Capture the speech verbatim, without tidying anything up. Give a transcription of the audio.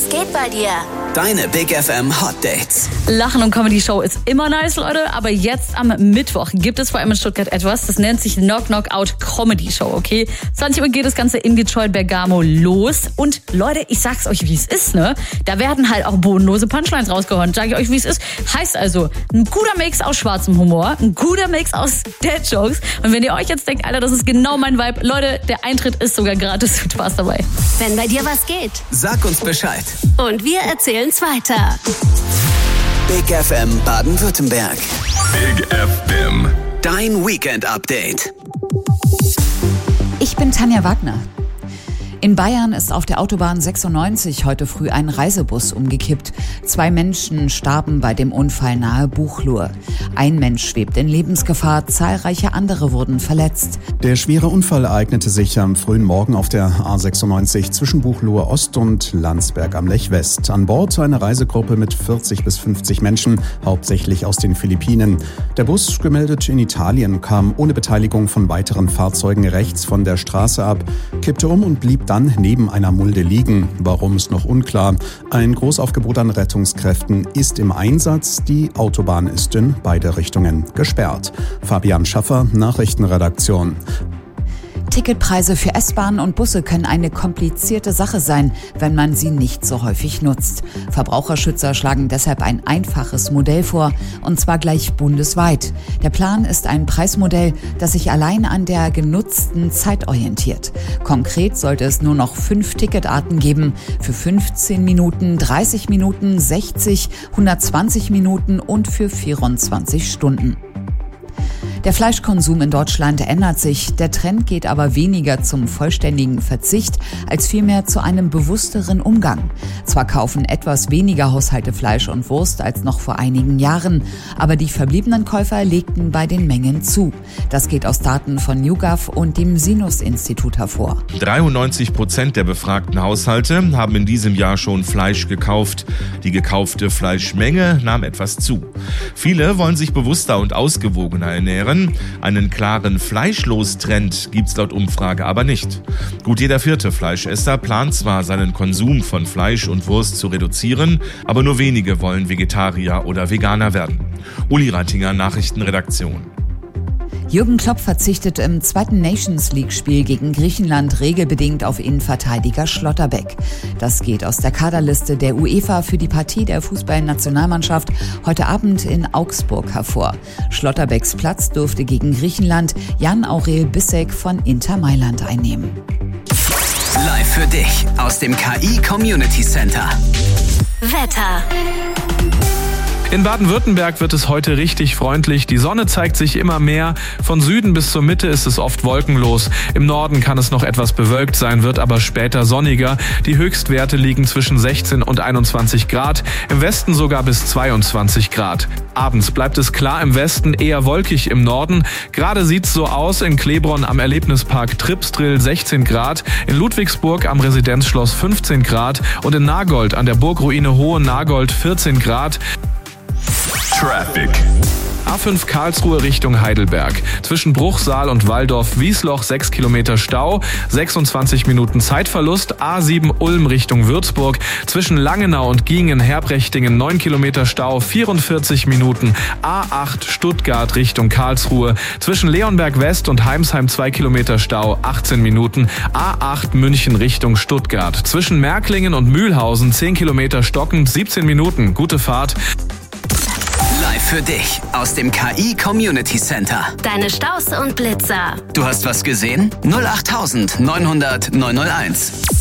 geht bei dir? Deine Big F M Hot Dates. Lachen und Comedy Show ist immer nice, Leute, aber jetzt am Mittwoch gibt es vor allem in Stuttgart etwas, das nennt sich Knock Knock Out Comedy Show, okay? zwanzig Uhr geht das Ganze in Detroit Bergamo los und Leute, ich sag's euch, wie es ist, ne? Da werden halt auch bodenlose Punchlines rausgehauen, sag ich euch, wie es ist. Heißt also, ein guter Mix aus schwarzem Humor, ein guter Mix aus Dad-Jokes und wenn ihr euch jetzt denkt, Alter, das ist genau mein Vibe, Leute, der Eintritt ist sogar gratis, viel Spaß dabei. Wenn bei dir was geht. Sag uns Bescheid. Und wir erzählen's weiter. Big F M Baden-Württemberg. Big F M. Dein Weekend-Update. Ich bin Tanja Wagner. In Bayern ist auf der Autobahn sechsundneunzig heute früh ein Reisebus umgekippt. Zwei Menschen starben bei dem Unfall nahe Buchloe. Ein Mensch schwebt in Lebensgefahr, zahlreiche andere wurden verletzt. Der schwere Unfall ereignete sich am frühen Morgen auf der A sechsundneunzig zwischen Buchloe Ost und Landsberg am Lech West. An Bord eine Reisegruppe mit vierzig bis fünfzig Menschen, hauptsächlich aus den Philippinen. Der Bus, gemeldet in Italien, kam ohne Beteiligung von weiteren Fahrzeugen rechts von der Straße ab, kippte um und blieb dann neben einer Mulde liegen. Warum ist noch unklar. Ein Großaufgebot an Rettungskräften ist im Einsatz. Die Autobahn ist in beide Richtungen gesperrt. Fabian Schaffer, Nachrichtenredaktion. Ticketpreise für S-Bahnen und Busse können eine komplizierte Sache sein, wenn man sie nicht so häufig nutzt. Verbraucherschützer schlagen deshalb ein einfaches Modell vor, und zwar gleich bundesweit. Der Plan ist ein Preismodell, das sich allein an der genutzten Zeit orientiert. Konkret sollte es nur noch fünf Ticketarten geben, für fünfzehn Minuten, dreißig Minuten, sechzig, hundertzwanzig Minuten und für vierundzwanzig Stunden. Der Fleischkonsum in Deutschland ändert sich, der Trend geht aber weniger zum vollständigen Verzicht, als vielmehr zu einem bewussteren Umgang. Zwar kaufen etwas weniger Haushalte Fleisch und Wurst als noch vor einigen Jahren, aber die verbliebenen Käufer legten bei den Mengen zu. Das geht aus Daten von YouGov und dem Sinus-Institut hervor. dreiundneunzig Prozent der befragten Haushalte haben in diesem Jahr schon Fleisch gekauft. Die gekaufte Fleischmenge nahm etwas zu. Viele wollen sich bewusster und ausgewogener ernähren. Einen klaren Fleischlos-Trend gibt's laut Umfrage aber nicht. Gut jeder vierte Fleischesser plant zwar, seinen Konsum von Fleisch und Wurst zu reduzieren, aber nur wenige wollen Vegetarier oder Veganer werden. Uli Reitinger, Nachrichtenredaktion. Jürgen Klopp verzichtet im zweiten Nations-League-Spiel gegen Griechenland regelbedingt auf Innenverteidiger Schlotterbeck. Das geht aus der Kaderliste der UEFA für die Partie der Fußballnationalmannschaft heute Abend in Augsburg hervor. Schlotterbecks Platz dürfte gegen Griechenland Jan-Aurel Bissek von Inter Mailand einnehmen. Live für dich aus dem K I Community Center. Wetter. In Baden-Württemberg wird es heute richtig freundlich. Die Sonne zeigt sich immer mehr. Von Süden bis zur Mitte ist es oft wolkenlos. Im Norden kann es noch etwas bewölkt sein, wird aber später sonniger. Die Höchstwerte liegen zwischen sechzehn und einundzwanzig Grad. Im Westen sogar bis zweiundzwanzig Grad. Abends bleibt es klar im Westen, eher wolkig im Norden. Gerade sieht's so aus: in Klebron am Erlebnispark Tripsdrill sechzehn Grad, in Ludwigsburg am Residenzschloss fünfzehn Grad und in Nagold an der Burgruine Hohe Nagold vierzehn Grad. Traffic. A fünf Karlsruhe Richtung Heidelberg. Zwischen Bruchsal und Waldorf-Wiesloch sechs Kilometer Stau, sechsundzwanzig Minuten Zeitverlust. A sieben Ulm Richtung Würzburg. Zwischen Langenau und Giengen-Herbrechting neun Kilometer Stau, vierundvierzig Minuten. A acht Stuttgart Richtung Karlsruhe. Zwischen Leonberg West und Heimsheim zwei Kilometer Stau, achtzehn Minuten. A acht München Richtung Stuttgart. Zwischen Märklingen und Mühlhausen zehn Kilometer stockend, siebzehn Minuten. Gute Fahrt. Live für dich aus dem K I Community Center. Deine Staus und Blitzer. Du hast was gesehen? null acht neunhundert neunhunderteins.